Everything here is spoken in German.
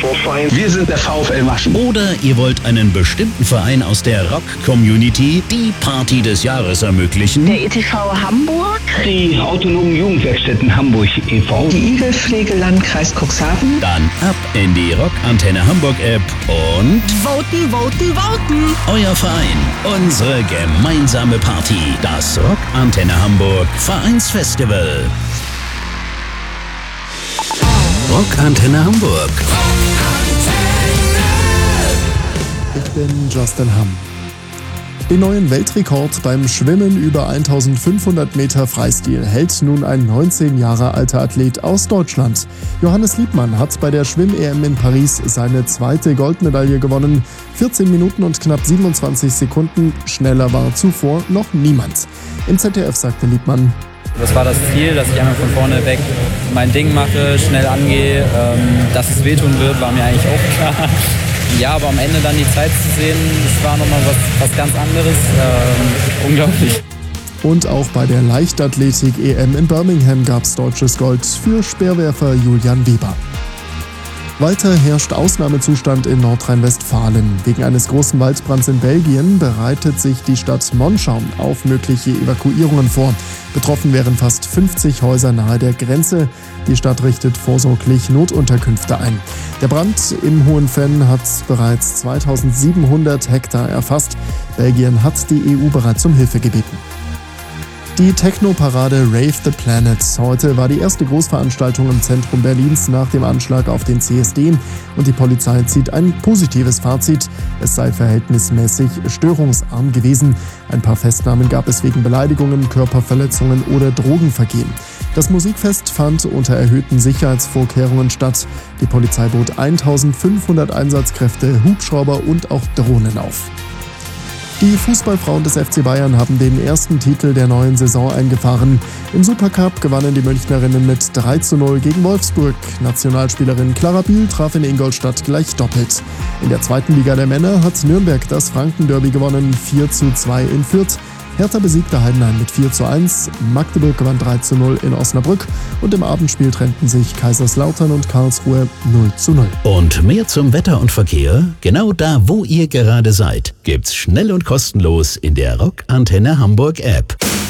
Sportverein. Wir sind der VfL Maschen. Oder ihr wollt einen bestimmten Verein aus der Rock-Community die Party des Jahres ermöglichen? Der ETV Hamburg. Die autonomen Jugendwerkstätten Hamburg e.V. Die Igelpflege Landkreis Cuxhaven. Dann ab in die Rock-Antenne Hamburg-App und Voten, voten, voten. euer Verein, unsere gemeinsame Party. Das Rock-Antenne Hamburg Vereinsfestival. Rock-Antenne Hamburg. Ich bin Justin Hamm. Den neuen Weltrekord beim Schwimmen über 1500 Meter Freistil hält nun ein 19 Jahre alter Athlet aus Deutschland. Johannes Liebmann hat bei der Schwimm-EM in Paris seine zweite Goldmedaille gewonnen. 14 Minuten und knapp 27 Sekunden. Schneller war zuvor noch niemand. Im ZDF sagte Liebmann: Das war das Ziel, dass ich einmal von vorne weg mein Ding mache, schnell angehe. Dass es wehtun wird, war mir eigentlich auch klar. Ja, aber am Ende dann die Zeit zu sehen, das war nochmal was ganz anderes. Unglaublich. Und auch bei der Leichtathletik-EM in Birmingham gab es deutsches Gold für Speerwerfer Julian Weber. Weiter herrscht Ausnahmezustand in Nordrhein-Westfalen. Wegen eines großen Waldbrands in Belgien bereitet sich die Stadt Monschau auf mögliche Evakuierungen vor. Betroffen wären fast 50 Häuser nahe der Grenze. Die Stadt richtet vorsorglich Notunterkünfte ein. Der Brand im Hohenfenn hat bereits 2700 Hektar erfasst. Belgien hat die EU bereits um Hilfe gebeten. Die Techno-Parade Rave the Planet. Heute war die erste Großveranstaltung im Zentrum Berlins nach dem Anschlag auf den CSD und die Polizei zieht ein positives Fazit. Es sei verhältnismäßig störungsarm gewesen. Ein paar Festnahmen gab es wegen Beleidigungen, Körperverletzungen oder Drogenvergehen. Das Musikfest fand unter erhöhten Sicherheitsvorkehrungen statt. Die Polizei bot 1500 Einsatzkräfte, Hubschrauber und auch Drohnen auf. Die Fußballfrauen des FC Bayern haben den ersten Titel der neuen Saison eingefahren. Im Supercup gewannen die Münchnerinnen mit 3:0 gegen Wolfsburg. Nationalspielerin Clara Bühl traf in Ingolstadt gleich doppelt. In der zweiten Liga der Männer hat Nürnberg das Franken-Derby gewonnen, 4:2 in Fürth. Hertha besiegte Heidenheim mit 4:1, Magdeburg gewann 3:0 in Osnabrück und im Abendspiel trennten sich Kaiserslautern und Karlsruhe 0:0. Und mehr zum Wetter und Verkehr? Genau da, wo ihr gerade seid, gibt's schnell und kostenlos in der Rock-Antenne Hamburg App.